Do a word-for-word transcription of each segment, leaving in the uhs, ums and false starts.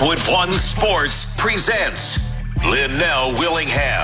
Westwood One Sports presents Linnell Willingham.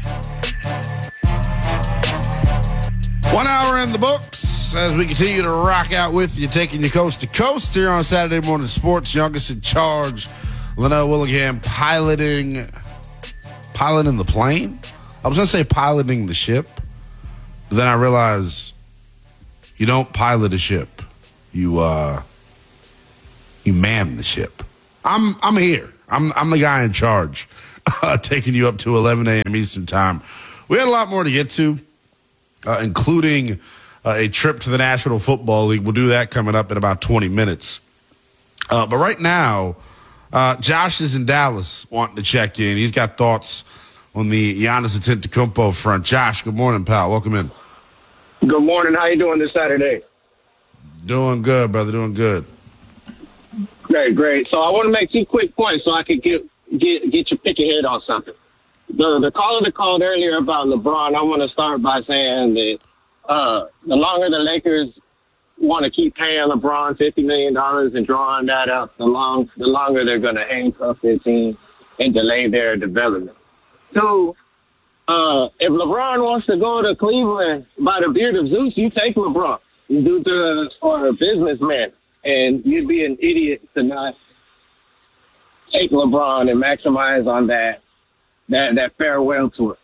One hour in the books as we continue to rock out with you, taking you coast to coast here on Saturday Morning Sports. Youngest in charge, Linnell Willingham, piloting, piloting the plane. I was going to say piloting the ship, but then I realized you don't pilot a ship. You uh, you man the ship. I'm I'm here. I'm I'm the guy in charge, uh, taking you up to eleven a.m. Eastern Time. We had a lot more to get to, uh, including uh, a trip to the National Football League. We'll do that coming up in about twenty minutes. Uh, but right now, uh, Josh is in Dallas wanting to check in. He's got thoughts on the Giannis Antetokounmpo front. Josh, good morning, pal. Welcome in. Good morning. How you doing this Saturday? Doing good, brother. Doing good. Great, great. So I want to make two quick points so I could get get get your pick ahead on something. The the caller that called earlier about LeBron, I want to start by saying that uh, the longer the Lakers want to keep paying LeBron fifty million dollars and drawing that up, the long the longer they're going to handcuff their team and delay their development. So uh, if LeBron wants to go to Cleveland by the beard of Zeus, you take LeBron. You do the or a businessman, and you'd be an idiot to not take LeBron and maximize on that that that farewell tour.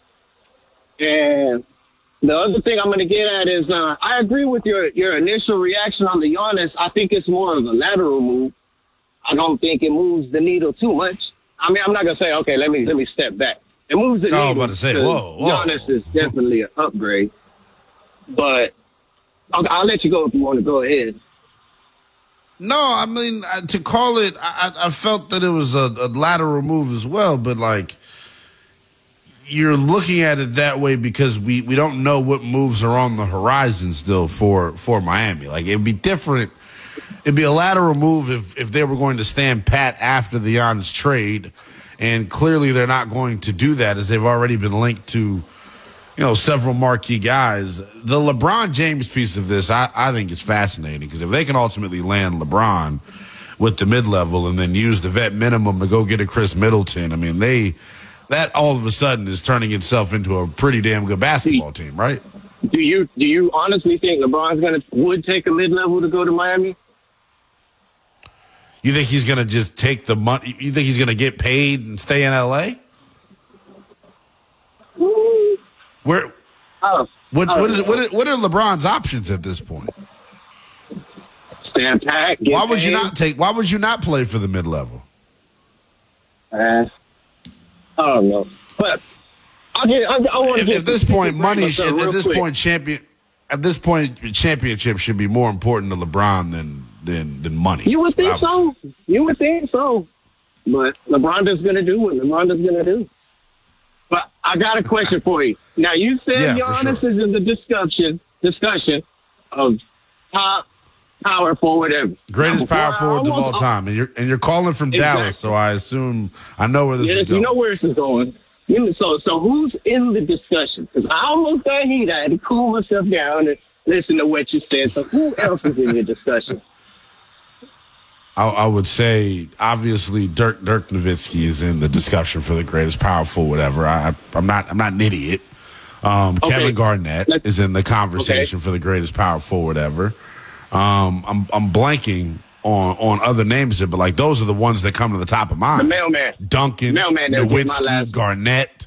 And the other thing I'm going to get at is uh, I agree with your your initial reaction on the Giannis. I think it's more of a lateral move. I don't think it moves the needle too much. I mean, I'm not going to say, okay, let me let me step back. It moves the No, needle. I'm about to say, whoa, whoa. Giannis is definitely an upgrade, but. Okay, I'll let you go if you want to go ahead. No, I mean, uh, to call it, I, I felt that it was a, a lateral move as well, but like, you're looking at it that way because we, we don't know what moves are on the horizon still for, for Miami. Like, it'd be different. It'd be a lateral move if, if they were going to stand pat after the Giannis trade, and clearly they're not going to do that as they've already been linked to, you know, several marquee guys. The LeBron James piece of this, I, I think is fascinating because if they can ultimately land LeBron with the mid-level and then use the vet minimum to go get a Chris Middleton, I mean, they that all of a sudden is turning itself into a pretty damn good basketball team, right? Do you do you honestly think LeBron's gonna would take a mid-level to go to Miami? You think he's gonna just take the money? You think he's gonna get paid and stay in L A? Where? Oh, what, oh, what is it? What are, what are LeBron's options at this point? Stand pat. Why would paid. you not take? Why would you not play for the mid level? Uh, I don't know, but I get. I, I want to get. At this point, money. At, at this quick. point, champion. At this point, championship should be more important to LeBron than than than money. You would think so. You would think so, but LeBron is going to do what LeBron is going to do. But I got a question for you. Now, you said yeah, Giannis sure. is in the discussion discussion of top power forward ever. Greatest now, power forwards of all almost, time. And you're and you're calling from exactly. Dallas, so I assume I know where this yeah, is going. You know where this is going. You know, so, so who's in the discussion? Because I almost got heat. I had to cool myself down and listen to what you said. So who else is in the discussion? I, I would say, obviously, Dirk Dirk Nowitzki is in the discussion for the greatest power forward ever. I, I'm not I'm not an idiot. Um, Okay. Kevin Garnett Let's, is in the conversation okay. for the greatest power forward ever. Um, I'm I'm blanking on on other names here, but like those are the ones that come to the top of mind. The mailman. Duncan, Mailman, that was my Nowitzki, last- Garnett.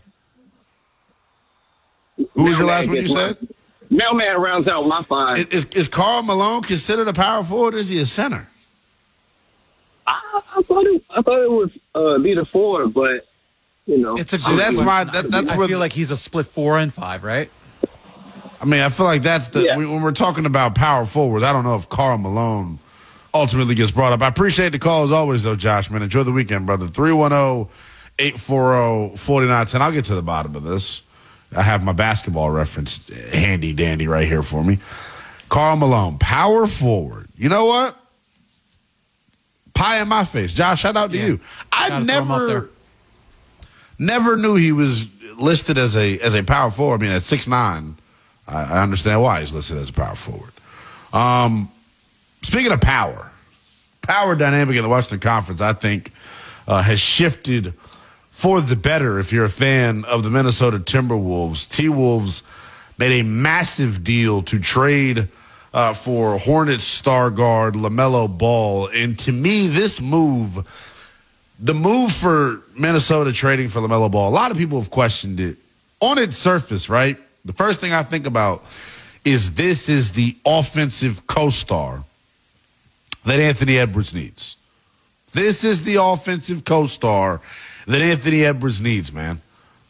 Who was your Mailman last one you gets said? my- Mailman rounds out my five. Is, is Karl Malone considered a power forward, or is he a center? I, I thought it. I thought it was uh, be the four, but you know, It's a See, good that's one. my that, that's I where feel the- like he's a split four and five, right? I mean, I feel like that's the Yeah. when we're talking about power forwards. I don't know if Karl Malone ultimately gets brought up. I appreciate the call as always, though, Josh. Man, enjoy the weekend, brother. three one zero, eight four zero, four nine one zero. I'll get to the bottom of this. I have my basketball reference handy dandy right here for me. Karl Malone, power forward. You know what? Pie in my face. Josh, shout out to Yeah. you. I Gotta throw him up never, there. never knew he was listed as a as a power forward. I mean, at six nine, I, I understand why he's listed as a power forward. Um, speaking of power, power dynamic in the Western Conference, I think uh, has shifted for the better if you're a fan of the Minnesota Timberwolves. T-Wolves made a massive deal to trade uh, for Hornets star guard LaMelo Ball. And to me, this move, the move for Minnesota trading for LaMelo Ball, a lot of people have questioned it. On its surface, right, the first thing I think about is this is the offensive co-star that Anthony Edwards needs. This is the offensive co-star that Anthony Edwards needs, man.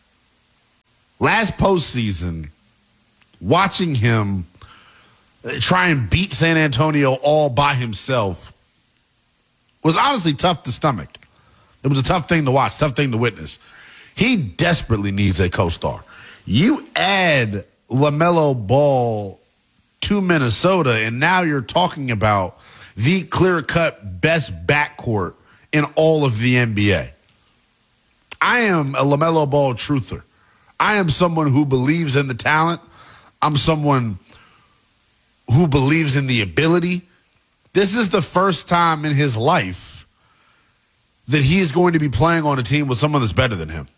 Last postseason, watching him try and beat San Antonio all by himself was honestly tough to stomach. It was a tough thing to watch, tough thing to witness. He desperately needs a co-star. You add LaMelo Ball to Minnesota, and now you're talking about the clear-cut best backcourt in all of the N B A. I am a LaMelo Ball truther. I am someone who believes in the talent. I'm someone who believes in the ability. This is the first time in his life that he is going to be playing on a team with someone that's better than him.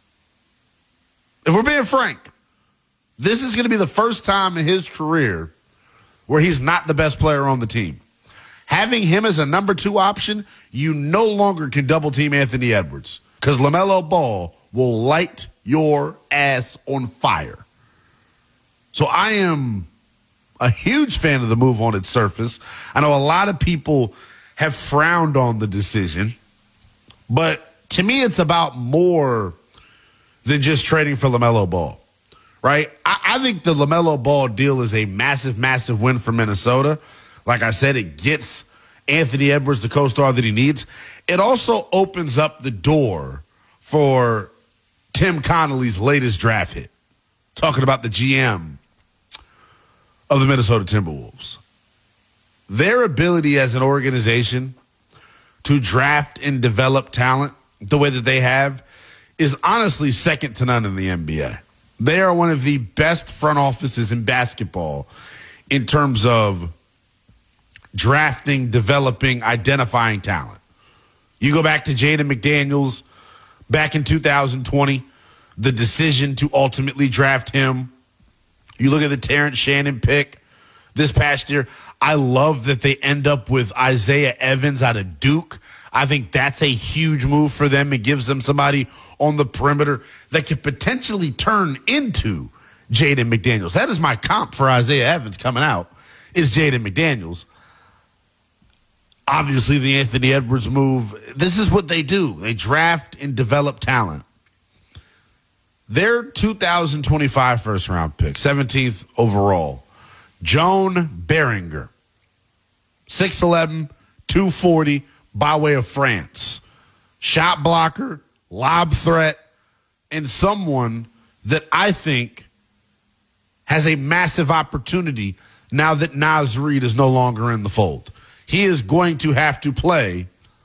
If we're being frank, this is going to be the first time in his career where he's not the best player on the team. Having him as a number two option, you no longer can double team Anthony Edwards because LaMelo Ball will light your ass on fire. So I am a huge fan of the move on its surface. I know a lot of people have frowned on the decision, but to me it's about more than just trading for LaMelo Ball, right? I, I think the LaMelo Ball deal is a massive, massive win for Minnesota. Like I said, it gets Anthony Edwards the co-star that he needs. It also opens up the door for Tim Connolly's latest draft hit, talking about the G M of the Minnesota Timberwolves. Their ability as an organization to draft and develop talent the way that they have is honestly second to none in the N B A. They are one of the best front offices in basketball in terms of drafting, developing, identifying talent. You go back to Jaden McDaniels back in two thousand twenty, the decision to ultimately draft him. You look at the Terrence Shannon pick this past year. I love that they end up with Isaiah Evans out of Duke. I think that's a huge move for them. It gives them somebody on the perimeter that could potentially turn into Jaden McDaniels. That is my comp for Isaiah Evans coming out, is Jaden McDaniels. Obviously, the Anthony Edwards move, this is what they do. They draft and develop talent. Their two thousand twenty-five first-round pick, seventeenth overall, Joan Beringer, six eleven, two forty, by way of France. Shot blocker, lob threat, and someone that I think has a massive opportunity now that Naz Reid is no longer in the fold. He is going to have to play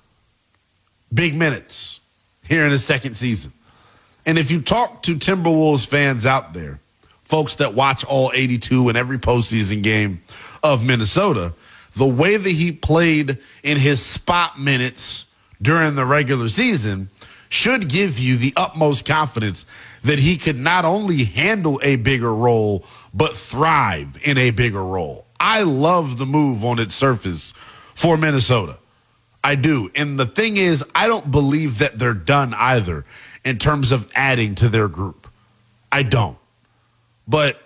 big minutes here in his second season. And if you talk to Timberwolves fans out there, folks that watch all eighty-two and every postseason game of Minnesota, the way that he played in his spot minutes during the regular season should give you the utmost confidence that he could not only handle a bigger role, but thrive in a bigger role. I love the move on its surface for Minnesota. I do. And the thing is, I don't believe that they're done either in terms of adding to their group. I don't. But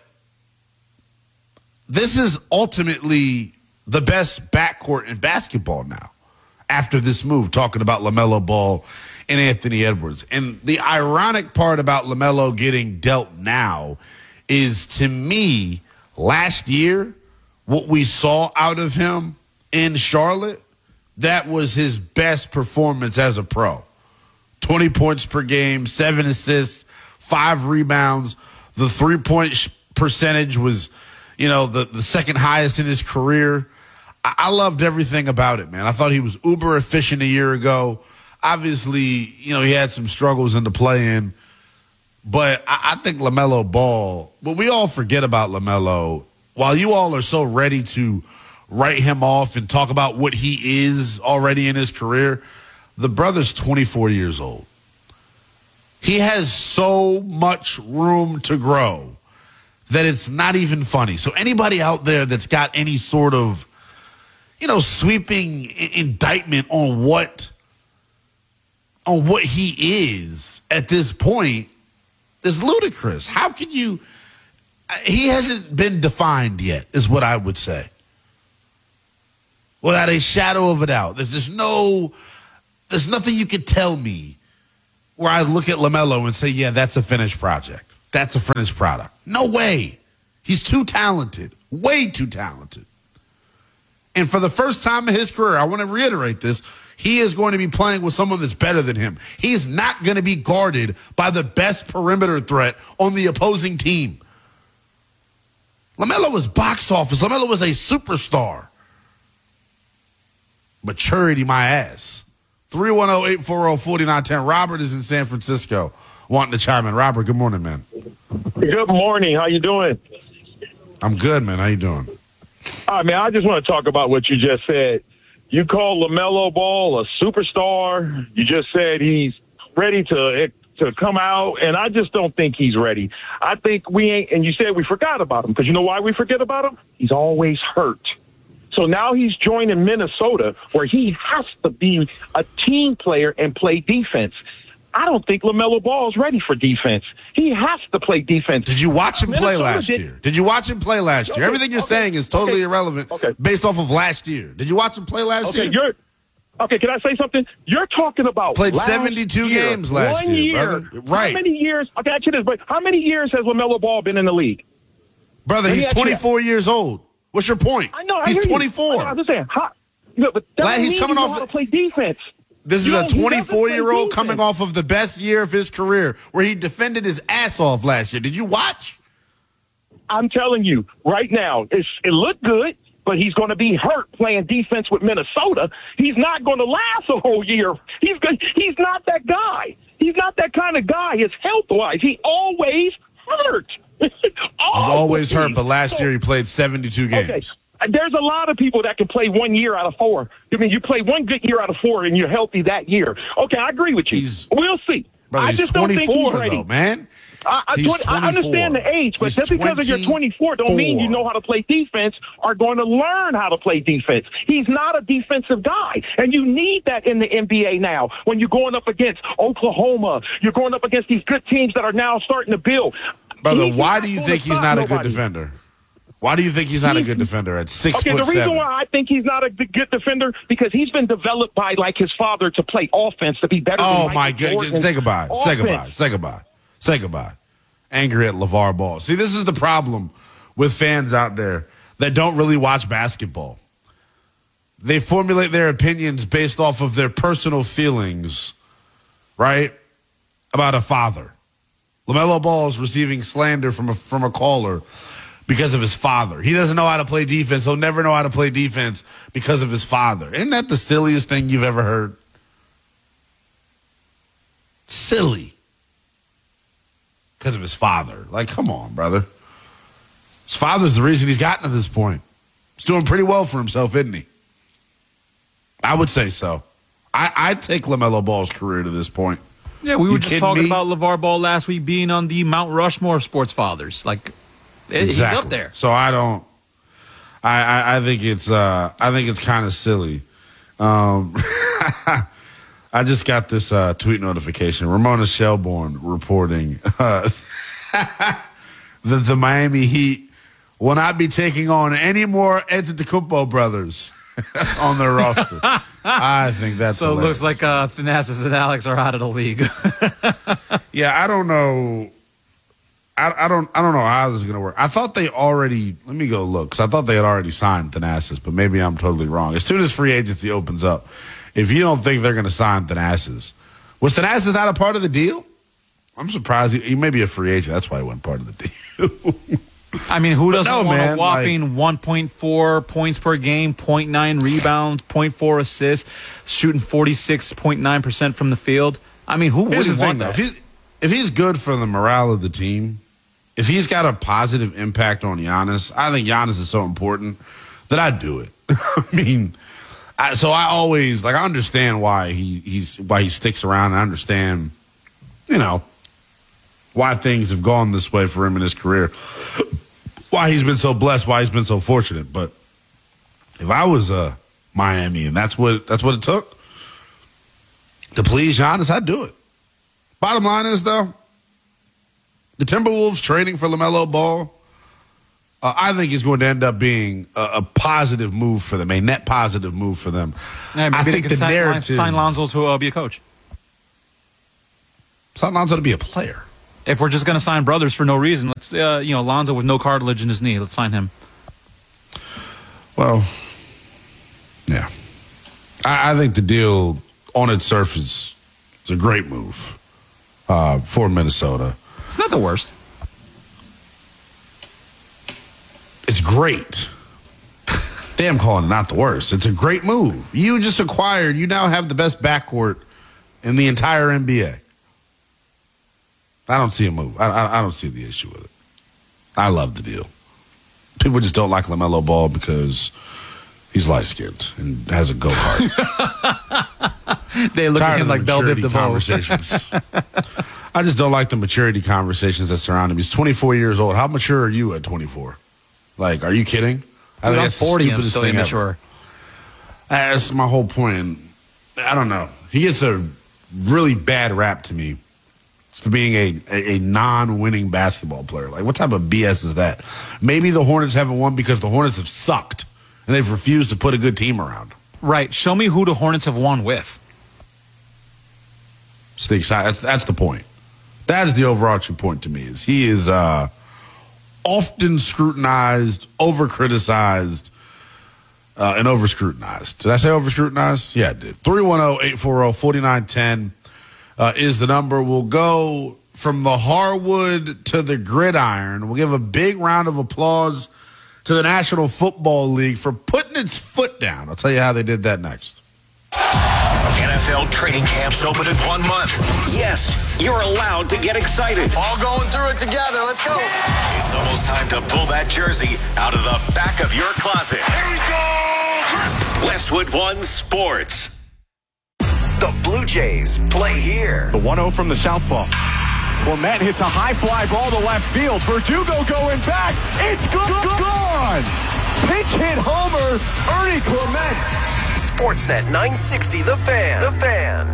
this is ultimately the best backcourt in basketball now after this move, talking about LaMelo Ball and Anthony Edwards. And the ironic part about LaMelo getting dealt now is, to me, last year, what we saw out of him in Charlotte, that was his best performance as a pro. twenty points per game, seven assists, five rebounds. The three-point sh- percentage was, you know, the, the second highest in his career. I-, I loved everything about it, man. I thought he was uber efficient a year ago. Obviously, you know, he had some struggles in the play-in. But I, I think LaMelo Ball, what we all forget about LaMelo, while you all are so ready to write him off and talk about what he is already in his career, The brother's twenty-four years old. He has so much room to grow that it's not even funny. So anybody out there that's got any sort of, you know, sweeping I- indictment on what on what he is at this point is ludicrous. How can you? He hasn't been defined yet, is what I would say. Without a shadow of a doubt. There's just no, there's nothing you can tell me where I look at LaMelo and say, yeah, that's a finished project. That's a finished product. No way. He's too talented. Way too talented. And for the first time in his career, I want to reiterate this, he is going to be playing with someone that's better than him. He's not going to be guarded by the best perimeter threat on the opposing team. LaMelo is box office. LaMelo is a superstar. Maturity, my ass. three one zero, eight four zero, four nine one zero. Robert is in San Francisco wanting to chime in. Robert, good morning, man. Good morning. How you doing? I'm good, man. How you doing? I mean, I just want to talk about what you just said. You call LaMelo Ball a superstar. You just said he's ready to to come out, and I just don't think he's ready. I think we ain't, and you said we forgot about him, because you know why we forget about him? He's always hurt. So now he's joining Minnesota, where he has to be a team player and play defense. I don't think LaMelo Ball is ready for defense. He has to play defense. Did you watch him Minnesota play last did, year? Did you watch him play last year? Okay, Everything you're okay, saying is totally okay, irrelevant okay. based off of last year. Did you watch him play last Okay, year? you're okay. Can I say something? You're talking about Played last seventy-two year, games last one year, year. brother. Right. How many years? Okay, ask you this, but how many years has LaMelo Ball been in the league? Brother, Let me he's ask you twenty-four years old. What's your point? I know. I He's hear you. twenty-four. I, I'm just saying. How, no, but that Like, doesn't he's mean coming you know off how the- to play defense. This You is know, a he doesn't play twenty-four-year-old defense. coming off of the best year of his career, where he defended his ass off last year. Did you watch? I'm telling you right now, it's, it looked good, but he's going to be hurt playing defense with Minnesota. He's not going to last a whole year. He's good. He's not that guy. He's not that kind of guy. His health-wise, he always hurt. He's always hurt, but last So- year he played seventy-two games. Okay. There's a lot of people that can play one year out of four. I mean, you play one good year out of four, and you're healthy that year. Okay, I agree with you. He's- we'll see. Brother, I he's just don't think he's twenty-four, ready. though, man. I, I, He's twenty, I understand the age, but He's just because of you're twenty-four don't mean you know how to play defense or going to learn how to play defense. He's not a defensive guy, and you need that in the N B A now. When you're going up against Oklahoma, you're going up against these good teams that are now starting to build. Brother, He's why not do you gonna think he's stop not a good nobody. defender? Why do you think he's not a He's- good defender at six Okay, foot the reason seven? why I think he's not a good good defender, because he's been developed by, like, his father to play offense, to be better than Oh, Michael my goodness. Jordan. Say goodbye. Say Offense. goodbye. Say goodbye. Say goodbye. Angry at LeVar Ball. See, this is the problem with fans out there that don't really watch basketball. They formulate their opinions based off of their personal feelings, right, about a father. LaMelo Ball is receiving slander from a, from a caller because of his father. He doesn't know how to play defense. He'll never know how to play defense because of his father. Isn't that the silliest thing you've ever heard? Silly. Because of his father. Like, come on, brother. His father's the reason he's gotten to this point. He's doing pretty well for himself, isn't he? I would say so. I, I'd take LaMelo Ball's career to this point. Yeah, we were You just kidding talking me? about LeVar Ball last week being on the Mount Rushmore of sports fathers. Like, it- Exactly. he's up there. So I don't. I I, I think it's uh I think it's kind of silly. Um, I just got this uh, tweet notification. Ramona Shelbourne reporting uh, that the Miami Heat will not be taking on any more Antetokounmpo brothers on their roster. I think that's So it hilarious. looks like uh, Thanasis and Alex are out of the league. Yeah, I don't know. I, I don't. I don't know how this is going to work. I thought they already. Let me go look because I thought they had already signed Thanasis, but maybe I'm totally wrong. As soon as free agency opens up, if you don't think they're going to sign Thanasis, was Thanasis not a part of the deal? I'm surprised. He, he may be a free agent. That's why he wasn't part of the deal. I mean, who doesn't no, want man, a whopping one point four points per game, zero point nine rebounds, zero point four assists, shooting forty-six point nine percent from the field? I mean, who Here's the wouldn't thing, want though. If, that? he's, if he's good for the morale of the team, if he's got a positive impact on Giannis, I think Giannis is so important that I'd do it. I mean, I, so I always like I understand why he he's why he sticks around. I understand, you know, why things have gone this way for him in his career. Why he's been so blessed. Why he's been so fortunate. But if I was uh, Miami and that's what that's what it took to please Giannis, I'd do it. Bottom line is though, the Timberwolves trading for LaMelo Ball. Uh, I think is going to end up being a, a positive move for them, a net positive move for them. Yeah, I think the sign, narrative sign Lonzo to uh, be a coach. Sign Lonzo to be a player. If we're just going to sign brothers for no reason, let's uh, you know Lonzo with no cartilage in his knee. Let's sign him. Well, yeah, I, I think the deal on its surface is a great move uh, for Minnesota. It's not the worst. It's great. Damn, calling it not the worst. It's a great move. You just acquired, you now have the best backcourt in the entire N B A. I don't see a move. I, I, I don't see the issue with it. I love the deal. People just don't like LaMelo Ball because he's light-skinned and has a go-kart. They look at him like Bell Biv DeVoe. Conversations. I just don't like the maturity conversations that surround him. He's twenty-four years old. How mature are you at twenty-four? Like, are you kidding? I Dude, think I'm that's the forty. I'm stupidest still thing immature. ever. That's my whole point. I don't know. He gets a really bad rap to me for being a, a, a non-winning basketball player. Like, what type of B S is that? Maybe the Hornets haven't won because the Hornets have sucked and they've refused to put a good team around. Right. Show me who the Hornets have won with. Sneaks. That's that's the point. That is the overarching point to me. Is he is uh, often scrutinized, over-criticized, uh, and over-scrutinized. Did I say over-scrutinized? Yeah, I did. three one zero, eight four zero, four nine one zero uh, is the number. We'll go from the hardwood to the gridiron. We'll give a big round of applause to the National Football League for putting its foot down. I'll tell you how they did that next. N F L training camps open in one month. Yes, you're allowed to get excited. All going through it together. Let's go. It's almost time to pull that jersey out of the back of your closet. Here we go. Westwood One Sports. The Blue Jays play here. The one oh from the southpaw. Clement hits a high fly ball to left field. Verdugo going back. It's go- go- gone. Pitch hit homer. Ernie Clement. Sportsnet nine sixty, The Fan. The Fan.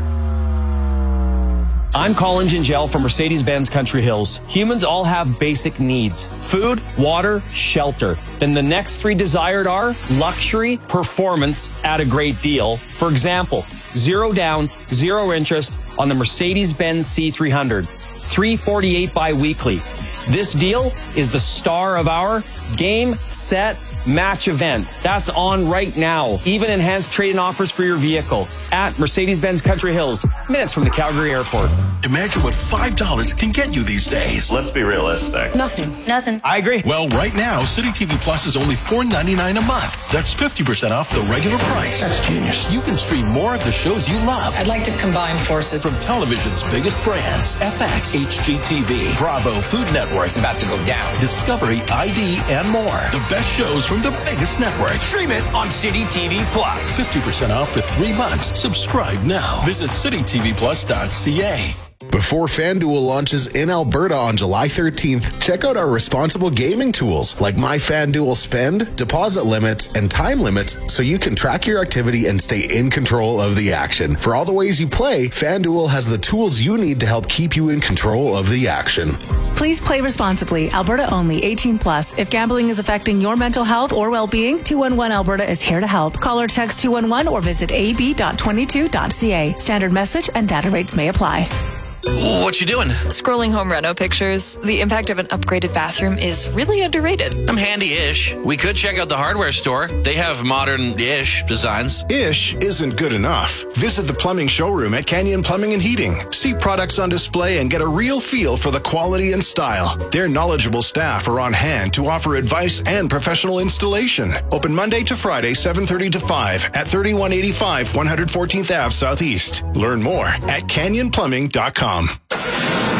I'm Colin Gingell from Mercedes-Benz Country Hills. Humans all have basic needs: food, water, shelter. Then the next three desired are luxury, performance at a great deal. For example, zero down, zero interest on the Mercedes-Benz C three hundred. three forty-eight bi-weekly. This deal is the star of our Game, Set, Match event. That's on right now. Even enhanced trade-in offers for your vehicle at Mercedes-Benz Country Hills, minutes from the Calgary Airport. Imagine what five dollars can get you these days. Let's be realistic. Nothing. Nothing. I agree. Well, right now, City T V Plus is only four ninety-nine a month. That's fifty percent off the regular price. That's genius. You can stream more of the shows you love. I'd like to combine forces. From television's biggest brands, F X, H G T V, Bravo, Food Network. It's about to go down. Discovery, I D, and more. The best shows from the biggest networks. Stream it on City T V Plus. fifty percent off for three months. Subscribe now. Visit city t v plus dot c a. Before FanDuel launches in Alberta on July thirteenth, check out our responsible gaming tools like My FanDuel Spend, deposit limits, and time limits so you can track your activity and stay in control of the action. For all the ways you play, FanDuel has the tools you need to help keep you in control of the action. Please play responsibly. Alberta only. eighteen plus. If gambling is affecting your mental health or well-being, two one one Alberta is here to help. Call or text two one one or visit a b dot twenty-two dot c a. Standard message and data rates may apply. What you doing? Scrolling home reno pictures. The impact of an upgraded bathroom is really underrated. I'm handy-ish. We could check out the hardware store. They have modern-ish designs. Ish isn't good enough. Visit the plumbing showroom at Canyon Plumbing and Heating. See products on display and get a real feel for the quality and style. Their knowledgeable staff are on hand to offer advice and professional installation. Open Monday to Friday, seven thirty to five at thirty-one eighty-five one hundred fourteenth Avenue Southeast. Learn more at canyon plumbing dot com.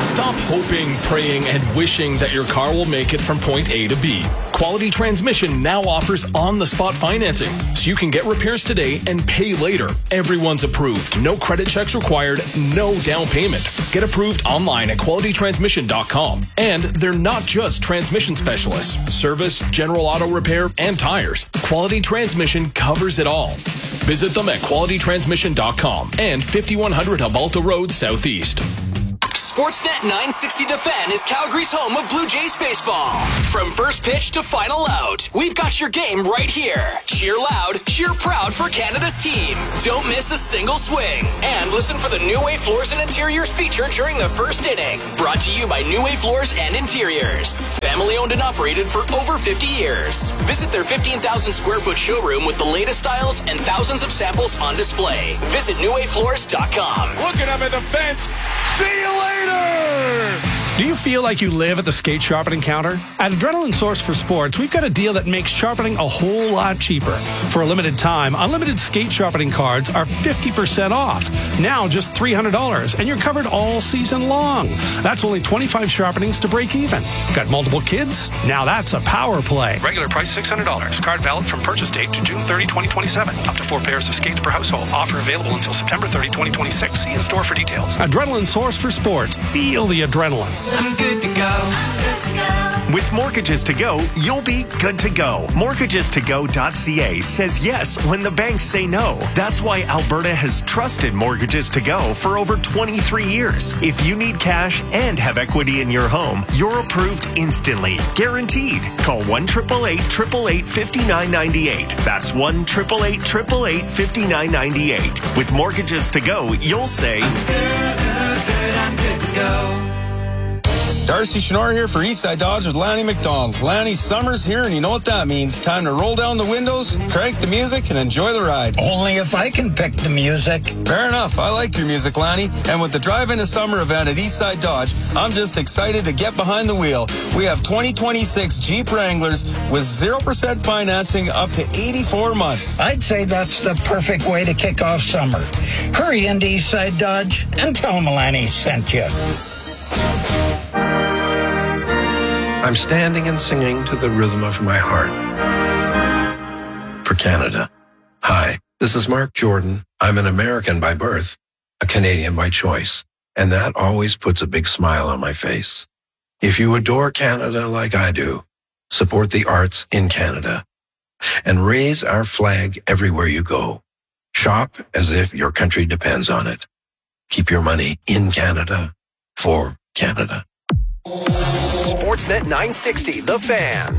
Stop hoping, praying, and wishing that your car will make it from point A to B. Quality Transmission now offers on-the-spot financing, so you can get repairs today and pay later. Everyone's approved. No credit checks required, no down payment. Get approved online at quality transmission dot com. And they're not just transmission specialists. Service, general auto repair, and tires. Quality Transmission covers it all. Visit them at quality transmission dot com and fifty-one hundred Habalta Road Southeast. Sportsnet nine sixty The Fan is Calgary's home of Blue Jays baseball. From first pitch to final out, we've got your game right here. Cheer loud, cheer proud for Canada's team. Don't miss a single swing. And listen for the New Way Floors and Interiors feature during the first inning. Brought to you by New Way Floors and Interiors. Family owned and operated for over fifty years. Visit their fifteen thousand square foot showroom with the latest styles and thousands of samples on display. Visit new way floors dot com. Look at him at the fence. See you later. Do you feel like you live at the skate sharpening counter? At Adrenaline Source for Sports, we've got a deal that makes sharpening a whole lot cheaper. For a limited time, unlimited skate sharpening cards are fifty percent off. Now just three hundred dollars, and you're covered all season long. That's only twenty-five sharpenings to break even. Got multiple kids? Now that's a power play. Regular price six hundred dollars. Card valid from purchase date to June thirtieth, twenty twenty-seven. Up to four pairs of skates per household. Offer available until September thirtieth, twenty twenty-six. See in store for details. Adrenaline Source for Sports. Feel the adrenaline. I'm good to go. With Mortgages to Go, you'll be good to go. mortgages to go dot c a says yes when the banks say no. That's why Alberta has trusted Mortgages to Go for over twenty-three years. If you need cash and have equity in your home, you're approved instantly. Guaranteed. Call one eight eight eight, eight eight eight, five nine nine eight. That's one eight eight eight, eight eight eight, five nine nine eight. With Mortgages to Go, you'll say, I'm good, good, good, I'm good to go. Darcy Chenor here for Eastside Dodge with Lanny McDonald. Lanny, summer's here, and you know what that means. Time to roll down the windows, crank the music, and enjoy the ride. Only if I can pick the music. Fair enough. I like your music, Lanny. And with the Drive Into Summer event at Eastside Dodge, I'm just excited to get behind the wheel. We have twenty twenty-six Jeep Wranglers with zero percent financing up to eighty-four months. I'd say that's the perfect way to kick off summer. Hurry into Eastside Dodge and tell them Lanny sent you. I'm standing and singing to the rhythm of my heart. For Canada. Hi, this is Mark Jordan. I'm an American by birth, a Canadian by choice, and that always puts a big smile on my face. If you adore Canada like I do, support the arts in Canada and raise our flag everywhere you go. Shop as if your country depends on it. Keep your money in Canada for Canada. Sportsnet nine sixty, The Fan.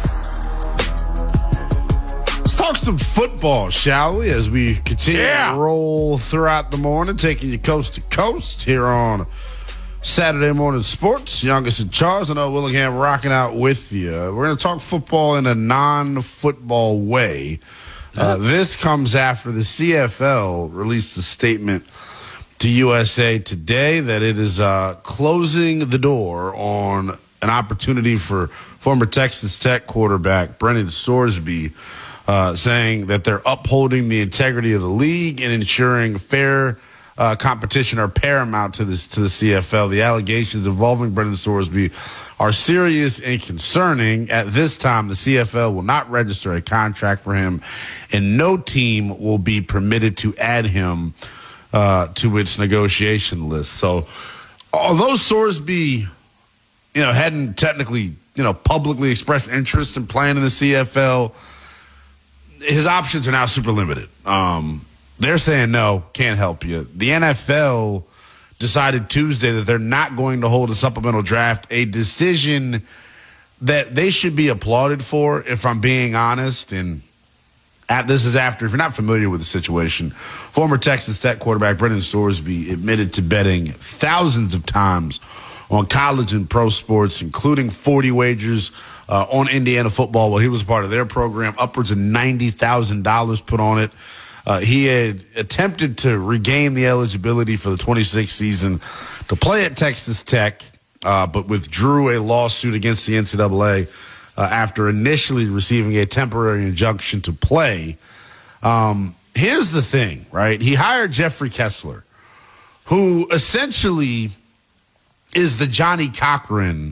Let's talk some football, shall we, as we continue yeah. to roll throughout the morning, taking you coast to coast here on Saturday Morning Sports. Youngest in charge. I know Willingham rocking out with you. We're going to talk football in a non-football way. Uh, this comes after the C F L released a statement to U S A Today that it is uh, closing the door on an opportunity for former Texas Tech quarterback Brennan Sorsby, uh, saying that they're upholding the integrity of the league and ensuring fair uh, competition are paramount to this to the C F L. The allegations involving Brennan Sorsby are serious and concerning. At this time, the C F L will not register a contract for him, and no team will be permitted to add him uh, to its negotiation list. So, although Sorsby, you know, hadn't technically, you know, publicly expressed interest in playing in the C F L, his options are now super limited. Um, they're saying, no, can't help you. The N F L decided Tuesday that they're not going to hold a supplemental draft, a decision that they should be applauded for, if I'm being honest. And at, this is after, if you're not familiar with the situation, former Texas Tech quarterback Brennan Sorsby admitted to betting thousands of times on college and pro sports, including forty wagers uh, on Indiana football while he was a part of their program, upwards of ninety thousand dollars put on it. Uh, he had attempted to regain the eligibility for the twenty-six season to play at Texas Tech, uh, but withdrew a lawsuit against the N C double A uh, after initially receiving a temporary injunction to play. Um, here's the thing, right? He hired Jeffrey Kessler, who essentially is the Johnny Cochran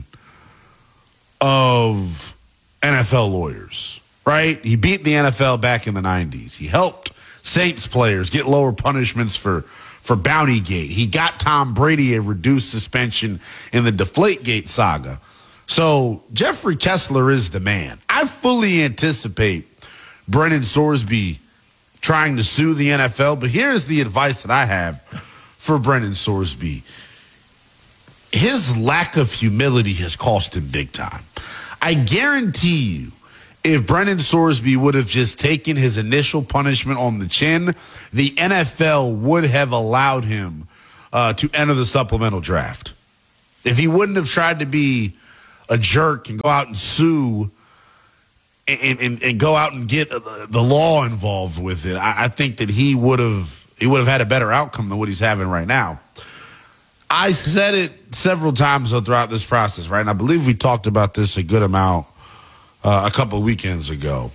of N F L lawyers, right? He beat the N F L back in the nineties. He helped Saints players get lower punishments for, for Bountygate. He got Tom Brady a reduced suspension in the Deflategate saga. So Jeffrey Kessler is the man. I fully anticipate Brennan Sorsby trying to sue the N F L, but here's the advice that I have for Brennan Sorsby. His lack of humility has cost him big time. I guarantee you, if Brennan Sorsby would have just taken his initial punishment on the chin, the N F L would have allowed him uh, to enter the supplemental draft. If he wouldn't have tried to be a jerk and go out and sue and, and, and go out and get the law involved with it, I, I think that he would have he would have had a better outcome than what he's having right now. I said it several times throughout this process, right? And I believe we talked about this a good amount uh, a couple of weekends ago.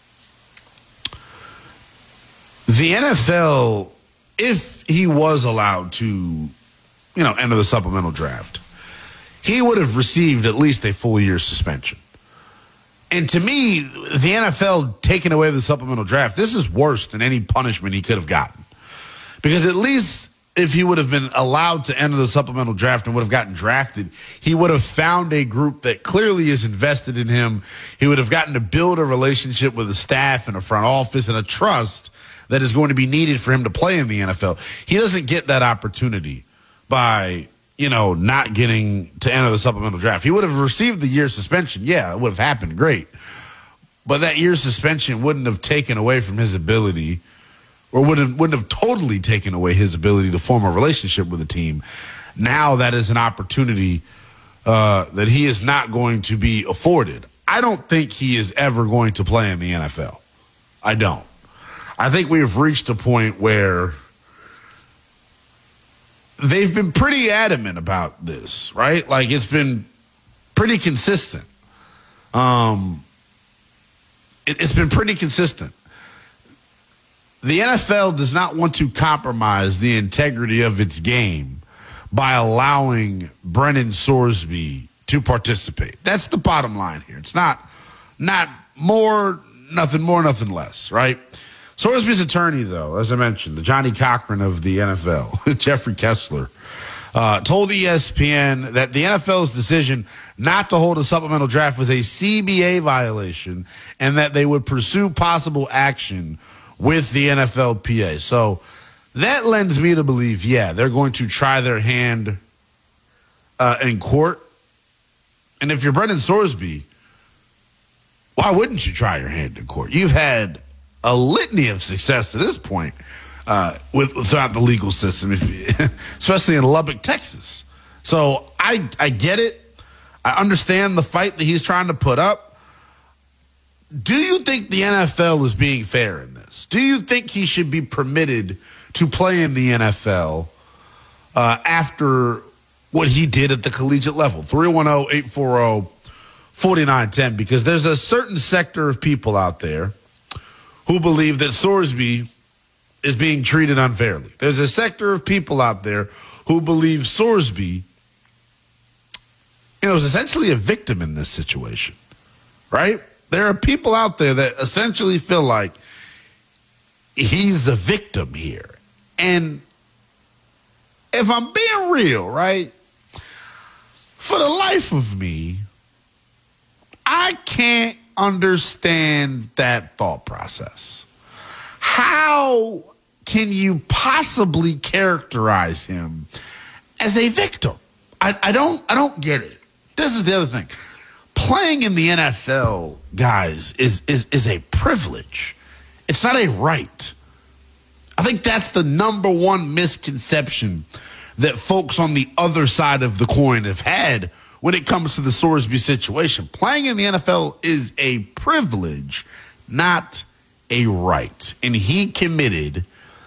The N F L, if he was allowed to, you know, enter the supplemental draft, he would have received at least a full year suspension. And to me, the N F L taking away the supplemental draft, this is worse than any punishment he could have gotten. Because at least if he would have been allowed to enter the supplemental draft and would have gotten drafted, he would have found a group that clearly is invested in him. He would have gotten to build a relationship with the staff and a front office and a trust that is going to be needed for him to play in the N F L. He doesn't get that opportunity by, you know, not getting to enter the supplemental draft. He would have received the year suspension. Yeah, it would have happened. Great. But that year suspension wouldn't have taken away from his ability, or wouldn't, wouldn't have totally taken away his ability to form a relationship with the team. Now that is an opportunity uh, that he is not going to be afforded. I don't think he is ever going to play in the N F L. I don't. I think we have reached a point where they've been pretty adamant about this, right? Like, it's been pretty consistent. Um, it, it's been pretty consistent. The N F L does not want to compromise the integrity of its game by allowing Brennan Sorsby to participate. That's the bottom line here. It's not, not more, nothing more, nothing less, right? Sorsby's attorney, though, as I mentioned, the Johnny Cochran of the N F L, Jeffrey Kessler, uh, told E S P N that the N F L's decision not to hold a supplemental draft was a C B A violation and that they would pursue possible action with the N F L P A. So that lends me to believe, yeah, they're going to try their hand uh, in court. And if you're Brennan Sorsby, why wouldn't you try your hand in court? You've had a litany of success to this point uh, with throughout the legal system, if you, especially in Lubbock, Texas. So I I get it. I understand the fight that he's trying to put up. Do you think the N F L is being fair in this? Do you think he should be permitted to play in the N F L uh, after what he did at the collegiate level? three one zero, eight four zero, four nine one zero. Because there's a certain sector of people out there who believe that Sorsby is being treated unfairly. There's a sector of people out there who believe Sorsby, you know, is essentially a victim in this situation, right? There are people out there that essentially feel like he's a victim here. And if I'm being real, right, for the life of me, I can't understand that thought process. How can you possibly characterize him as a victim? I, I don't I don't get it. This is the other thing. Playing in the N F L, guys, is, is, is a privilege. It's not a right. I think that's the number one misconception that folks on the other side of the coin have had when it comes to the Sorsby situation. Playing in the N F L is a privilege, not a right. And he committed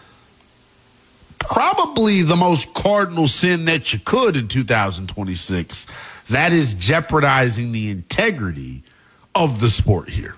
probably the most cardinal sin that you could in two thousand twenty-six. That is jeopardizing the integrity of the sport here.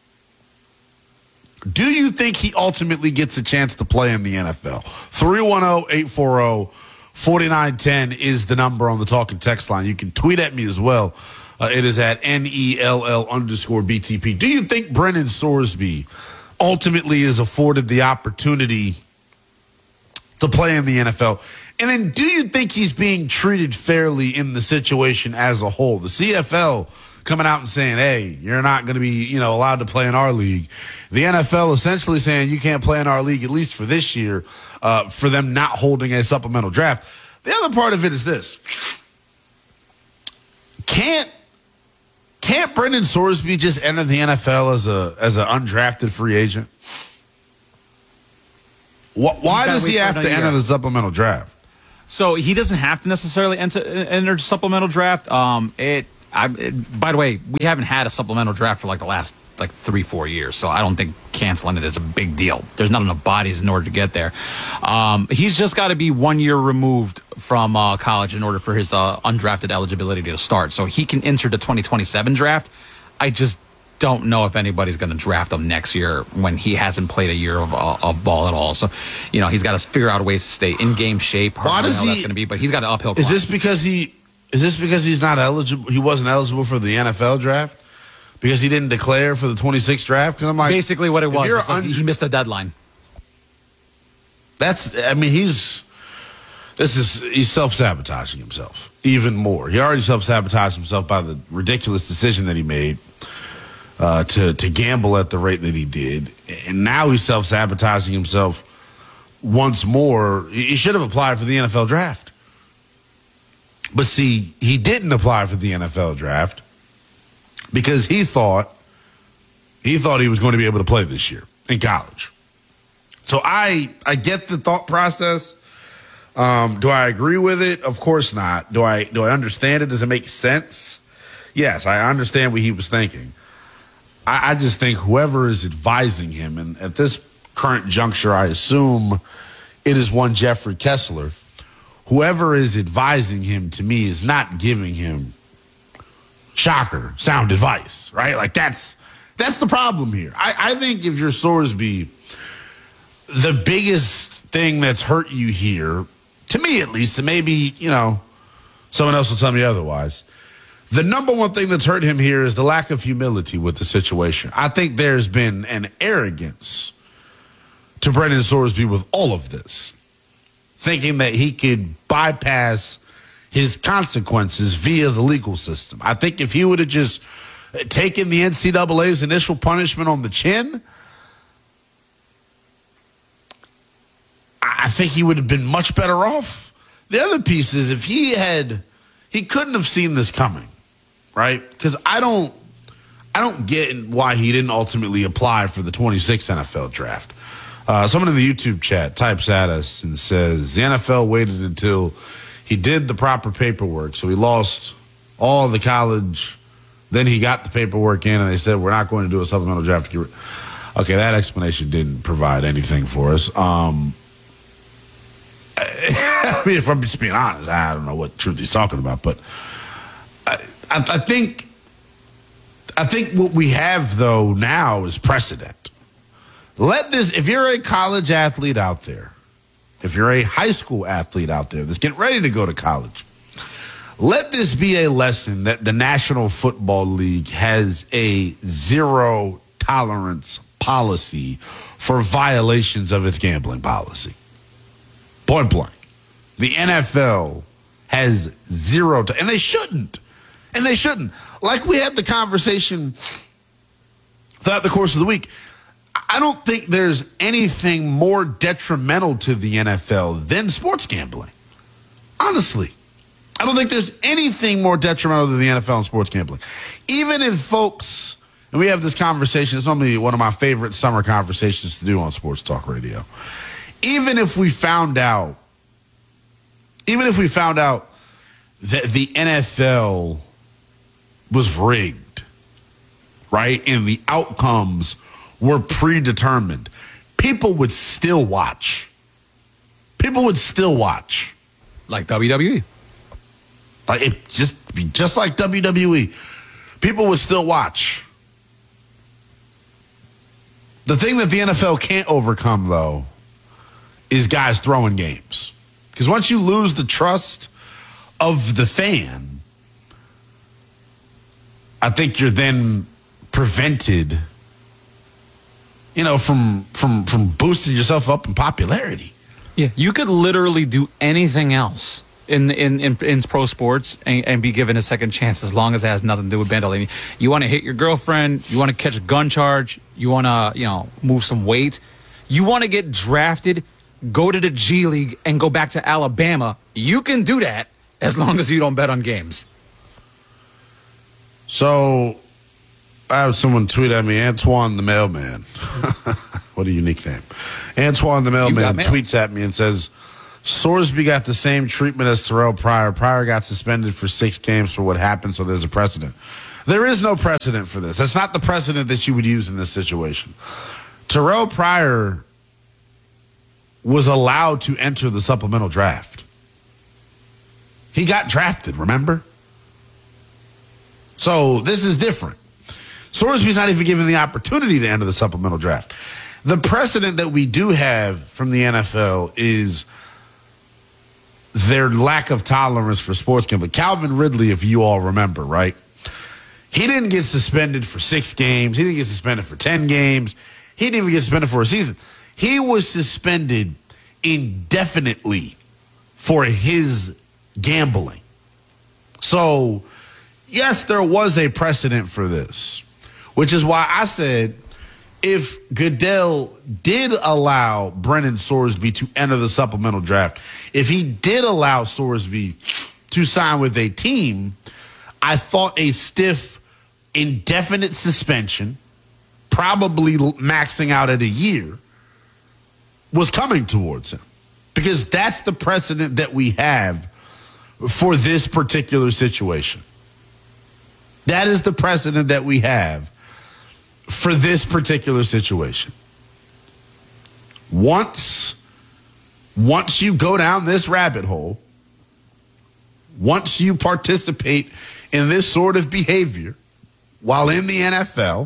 Do you think he ultimately gets a chance to play in the N F L? three one zero, eight four zero, forty-nine ten is the number on the talking text line. You can tweet at me as well. Uh, it is at N E L L underscore B T P. Do you think Brennan Sorsby ultimately is afforded the opportunity to play in the N F L? And then do you think he's being treated fairly in the situation as a whole? The C F L coming out and saying, hey, you're not going to be, you know, allowed to play in our league. The N F L essentially saying you can't play in our league, at least for this year, uh, for them not holding a supplemental draft. The other part of it is this. Can't Can't Brennan Sorsby just enter the N F L as a as an undrafted free agent? Why, why does he have to enter the supplemental draft? So he doesn't have to necessarily enter enter supplemental draft. Um, it, I, it. By the way, we haven't had a supplemental draft for like the last like three, four years. So I don't think canceling it is a big deal. There's not enough bodies in order to get there. Um, he's just got to be one year removed from uh, college in order for his uh, undrafted eligibility to start. So he can enter the twenty twenty-seven draft. I just don't know if anybody's going to draft him next year when he hasn't played a year of, uh, of ball at all. So, you know, he's got to figure out ways to stay in game shape. Why does he? That's going to be, but he's got an uphill climb. Is this because he? Is this because he's not eligible? He wasn't eligible for the N F L draft because he didn't declare for the twenty-sixth draft. Because I'm like, basically what it was. Is like he missed the deadline. That's. I mean, he's. This is he's self-sabotaging himself even more. He already self-sabotaged himself by the ridiculous decision that he made uh, to to gamble at the rate that he did, and now he's self-sabotaging himself once more. He should have applied for the N F L draft, but see, he didn't apply for the N F L draft because he thought he thought he was going to be able to play this year in college. So I I get the thought process. Um, do I agree with it? Of course not. Do I do I understand it? Does it make sense? Yes, I understand what he was thinking. I, I just think whoever is advising him, and at this current juncture, I assume it is one Jeffrey Kessler. Whoever is advising him, to me, is not giving him shocker sound advice, right? Like that's that's the problem here. I, I think if you're Sorsby, the biggest thing that's hurt you here, to me at least, and maybe, you know, someone else will tell me otherwise, the number one thing that's hurt him here is the lack of humility with the situation. I think there's been an arrogance to Brennan Sorsby with all of this, thinking that he could bypass his consequences via the legal system. I think if he would have just taken the N C double A's initial punishment on the chin, I think he would have been much better off. The other piece is if he had, he couldn't have seen this coming, right? Because I don't, I don't get why he didn't ultimately apply for the twenty-sixth N F L draft. Uh, someone in the YouTube chat types at us and says the N F L waited until he did the proper paperwork, so he lost all the college. Then he got the paperwork in, and they said we're not going to do a supplemental draft. Okay, that explanation didn't provide anything for us. Um, I mean, if I'm just being honest, I don't know what truth he's talking about, but I, I, I think I think what we have though now is precedent. Let this, if you're a college athlete out there, if you're a high school athlete out there that's getting ready to go to college, let this be a lesson that the National Football League has a zero tolerance policy for violations of its gambling policy. Point blank. The N F L has zero, to, and they shouldn't. And they shouldn't. Like we had the conversation throughout the course of the week, I don't think there's anything more detrimental to the N F L than sports gambling. Honestly. I don't think there's anything more detrimental to the N F L and sports gambling. Even if folks, and we have this conversation, it's normally one of my favorite summer conversations to do on Sports Talk Radio. Even if we found out, even if we found out that the N F L was rigged, right, and the outcomes were predetermined, people would still watch. People would still watch. Like W W E. Like it just just like W W E. People would still watch. The thing that the N F L can't overcome, though, is guys throwing games. Because once you lose the trust of the fan, I think you're then prevented, you know, from from from boosting yourself up in popularity. Yeah, you could literally do anything else in in in, in pro sports and, and be given a second chance as long as it has nothing to do with bandolier. You want to hit your girlfriend, you want to catch a gun charge, you want to, you know, move some weight, you want to get drafted, go to the G League and go back to Alabama. You can do that as long as you don't bet on games. So I have someone tweet at me, Antoine the Mailman. What a unique name. Antoine the Mailman tweets at me and says, Sorsby got the same treatment as Terrell Pryor. Pryor got suspended for six games for what happened, so there's a precedent. There is no precedent for this. That's not the precedent that you would use in this situation. Terrell Pryor was allowed to enter the supplemental draft. He got drafted, remember? So this is different. Sorsby's not even given the opportunity to enter the supplemental draft. The precedent that we do have from the N F L is their lack of tolerance for sports gambling. Calvin Ridley, if you all remember, right? He didn't get suspended for six games. He didn't get suspended for ten games. He didn't even get suspended for a season. He was suspended indefinitely for his gambling. So, yes, there was a precedent for this, which is why I said if Goodell did allow Brennan Sorsby to enter the supplemental draft, if he did allow Sorsby to sign with a team, I thought a stiff, indefinite suspension, probably maxing out at a year, was coming towards him. Because that's the precedent that we have for this particular situation. That is the precedent that we have for this particular situation. Once, once you go down this rabbit hole, once you participate in this sort of behavior while in the N F L,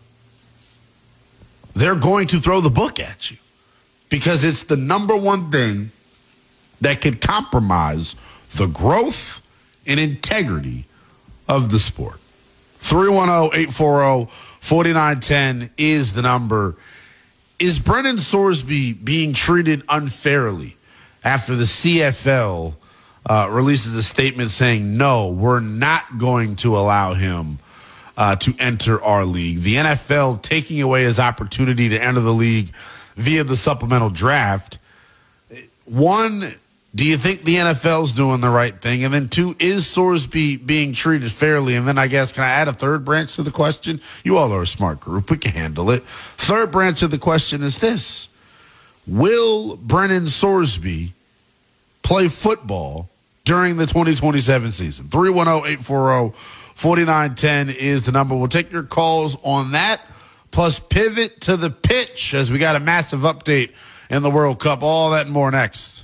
they're going to throw the book at you because it's the number one thing that could compromise the growth and integrity of the sport. three one zero, eight four zero, four nine one zero is the number. Is Brennan Sorsby being treated unfairly after the C F L uh, releases a statement saying, no, we're not going to allow him uh, to enter our league? The N F L taking away his opportunity to enter the league via the supplemental draft. One, do you think the N F L's doing the right thing? And then two, is Sorsby being treated fairly? And then I guess, can I add a third branch to the question? You all are a smart group. We can handle it. Third branch of the question is this. Will Brennan Sorsby play football during the twenty twenty-seven season? three one zero, eight four zero, four nine one zero is the number. We'll take your calls on that, plus pivot to the pitch as we got a massive update in the World Cup. All that and more next.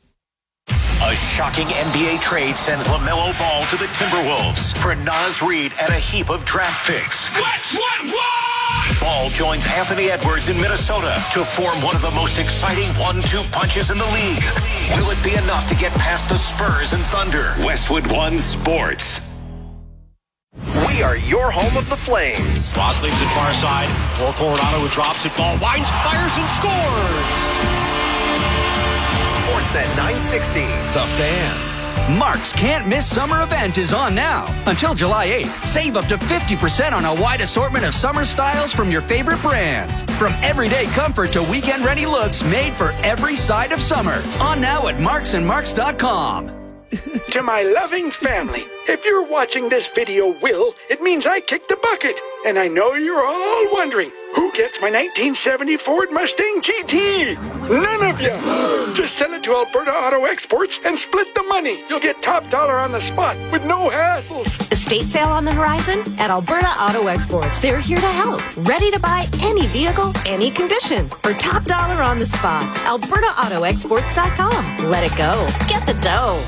A shocking N B A trade sends LaMelo Ball to the Timberwolves for Naz Reid and a heap of draft picks. What, what, what? Ball joins Anthony Edwards in Minnesota to form one of the most exciting one two punches in the league. Will it be enough to get past the Spurs and Thunder? Westwood One Sports. We are your home of the Flames. Ross leaves it far side. For Coronado, who drops it. Ball winds, fires, and scores. Sportsnet nine sixty. The Fan. Mark's Can't Miss Summer event is on now. Until July eighth, save up to fifty percent on a wide assortment of summer styles from your favorite brands. From everyday comfort to weekend-ready looks made for every side of summer. On now at marks and marks dot com. To my loving family, if you're watching this video, Will, it means I kicked the bucket. And I know you're all wondering, who gets my nineteen seventy Ford Mustang G T? None of you. Just sell it to Alberta Auto Exports and split the money. You'll get top dollar on the spot with no hassles. Estate sale on the horizon? At Alberta Auto Exports, they're here to help. Ready to buy any vehicle, any condition. For top dollar on the spot. Alberta Auto Exports dot com. Let it go. Get the dough.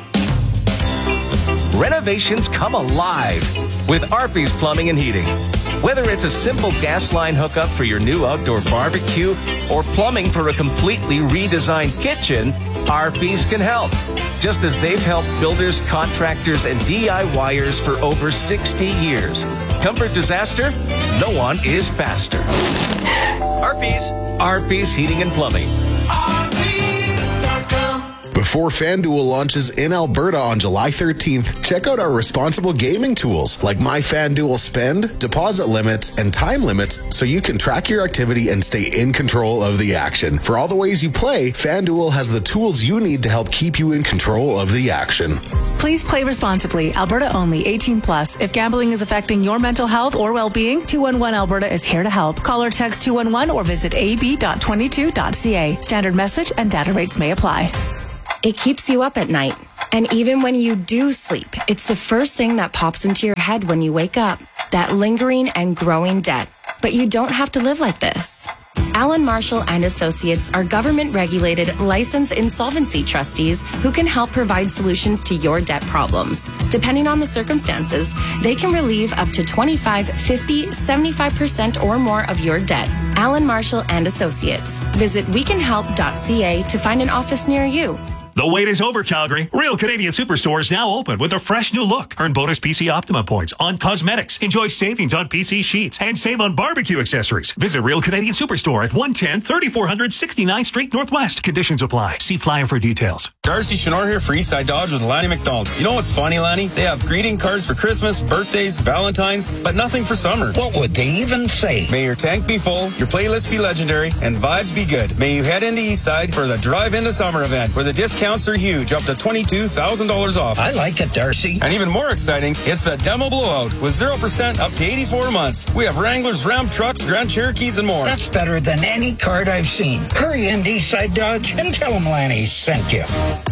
Renovations come alive with Arby's Plumbing and Heating. Whether it's a simple gas line hookup for your new outdoor barbecue or plumbing for a completely redesigned kitchen, R P's can help. Just as they've helped builders, contractors, and D I Y ers for over sixty years. Comfort disaster? No one is faster. R P's. R P's Heating and Plumbing. Before FanDuel launches in Alberta on July thirteenth, check out our responsible gaming tools like My FanDuel Spend, deposit limits, and time limits so you can track your activity and stay in control of the action. For all the ways you play, FanDuel has the tools you need to help keep you in control of the action. Please play responsibly. Alberta only. eighteen plus. If gambling is affecting your mental health or well-being, two one one Alberta is here to help. Call or text two one one or visit a b dot twenty-two dot c a. Standard message and data rates may apply. It keeps you up at night. And even when you do sleep, it's the first thing that pops into your head when you wake up. That lingering and growing debt. But you don't have to live like this. Allen Marshall and Associates are government-regulated, licensed insolvency trustees who can help provide solutions to your debt problems. Depending on the circumstances, they can relieve up to twenty-five, fifty, seventy-five percent or more of your debt. Allen Marshall and Associates. Visit we can help dot c a to find an office near you. The wait is over, Calgary. Real Canadian Superstore is now open with a fresh new look. Earn bonus P C Optima points on cosmetics. Enjoy savings on P C sheets and save on barbecue accessories. Visit Real Canadian Superstore at one ten, thirty-four hundred sixty-ninth Street Northwest. Conditions apply. See flyer for details. Darcy Chenor here for Eastside Dodge with Lanny McDonald. You know what's funny, Lanny? They have greeting cards for Christmas, birthdays, Valentine's, but nothing for summer. What would they even say? May your tank be full, your playlist be legendary, and vibes be good. May you head into Eastside for the Drive Into Summer event where the discounts are huge, up to twenty-two thousand dollars off. I like it, Darcy. And even more exciting, it's a demo blowout with zero percent up to eighty-four months. We have Wranglers, Ram trucks, Grand Cherokees, and more. That's better than any card I've seen. Hurry into Eastside Dodge and tell them Lanny sent you.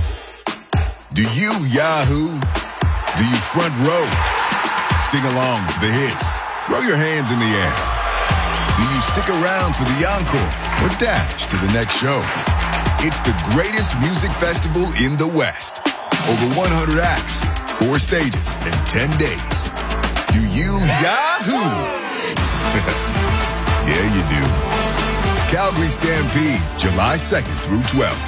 Do you Yahoo? Do you front row? Sing along to the hits. Throw your hands in the air. Do you stick around for the encore or dash to the next show? It's the greatest music festival in the West. Over one hundred acts, four stages, and ten days. Do you Yahoo? Yeah, you do. Calgary Stampede, July second through twelfth.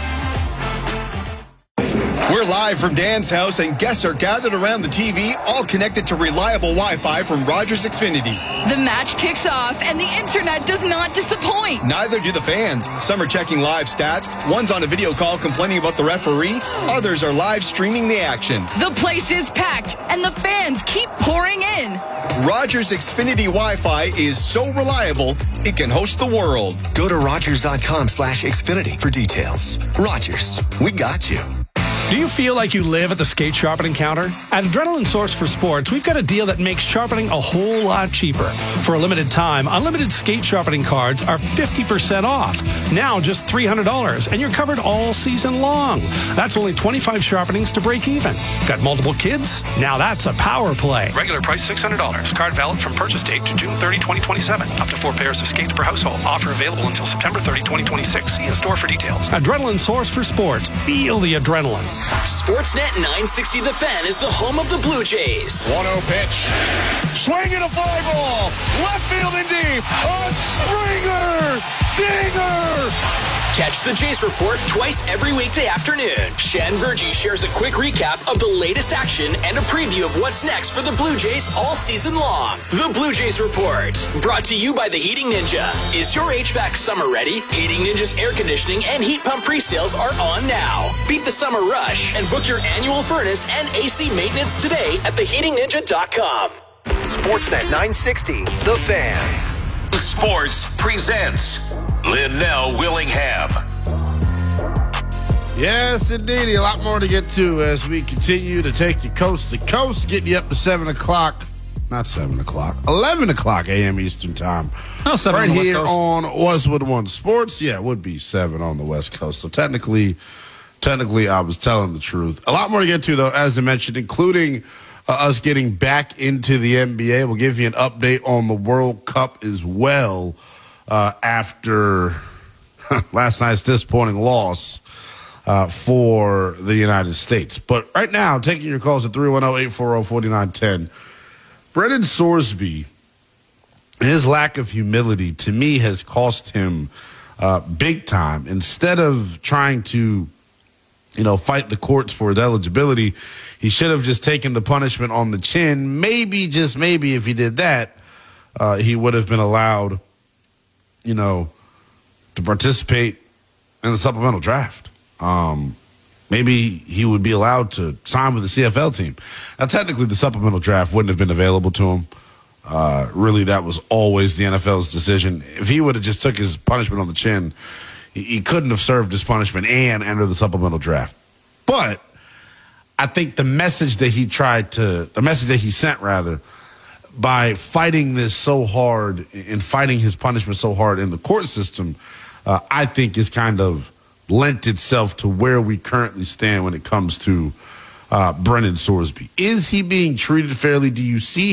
We're live from Dan's house, and guests are gathered around the T V, all connected to reliable Wi-Fi from Rogers Xfinity. The match kicks off, and the internet does not disappoint. Neither do the fans. Some are checking live stats. One's on a video call complaining about the referee. Others are live streaming the action. The place is packed, and the fans keep pouring in. Rogers Xfinity Wi-Fi is so reliable, it can host the world. Go to Rogers.com slash Xfinity for details. Rogers, we got you. Do you feel like you live at the skate shop and encounter? At Adrenaline Source for Sports, we've got a deal that makes sharpening a whole lot cheaper. For a limited time, unlimited skate sharpening cards are fifty percent off. Now just three hundred dollars, and you're covered all season long. That's only twenty-five sharpenings to break even. Got multiple kids? Now that's a power play. Regular price six hundred dollars. Card valid from purchase date to June thirtieth, twenty twenty-seven. Up to four pairs of skates per household. Offer available until September thirtieth, twenty twenty-six. See in store for details. Adrenaline Source for Sports. Feel the adrenaline. Sportsnet nine sixty The Fan is the home of the Blue Jays. one oh pitch. Swinging a fly ball. Left field and deep. A Springer. Dinger. Catch the Jays Report twice every weekday afternoon. Shan Virgie shares a quick recap of the latest action and a preview of what's next for the Blue Jays all season long. The Blue Jays Report, brought to you by the Heating Ninja. Is your H V A C summer ready? Heating Ninja's air conditioning and heat pump pre-sales are on now. Beat the summer rush and book your annual furnace and A C maintenance today at the heating ninja dot com. Sportsnet nine sixty, The Fan. Sports presents Linnell Willingham. Yes, indeed. A lot more to get to as we continue to take you coast to coast, getting you up to seven o'clock. Not seven o'clock. eleven o'clock a m Eastern Time. Oh, seven right on the here West Coast. on Westwood One Sports. Yeah, it would be seven on the West Coast. So technically, technically, I was telling the truth. A lot more to get to, though, as I mentioned, including uh, us getting back into the N B A. We'll give you an update on the World Cup as well uh, after last night's disappointing loss uh, for the United States. But right now, taking your calls at three one zero, eight four zero, four nine one zero. Brendan Sorsby his lack of humility, to me, has cost him uh, big time. Instead of trying to, you know, fight the courts for his eligibility, he should have just taken the punishment on the chin. Maybe, just maybe, if he did that, uh, he would have been allowed, you know, to participate in the supplemental draft. Um, maybe he would be allowed to sign with the C F L team. Now, technically, the supplemental draft wouldn't have been available to him. Uh, really, that was always the N F L's decision. If he would have just took his punishment on the chin, he, he couldn't have served his punishment and enter the supplemental draft. But I think the message that he tried to, the message that he sent, rather, by fighting this so hard and fighting his punishment so hard in the court system, uh, I think is kind of lent itself to where we currently stand when it comes to uh, Brennan Sorsby. Is he being treated fairly? Do you see